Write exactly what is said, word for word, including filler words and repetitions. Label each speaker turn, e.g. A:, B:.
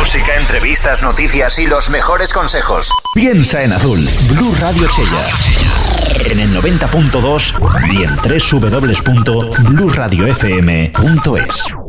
A: música, entrevistas, noticias y los mejores consejos. Piensa en azul. Blue Radio Chella. En el noventa punto dos y en doble u doble u doble u punto blue radio f m punto es.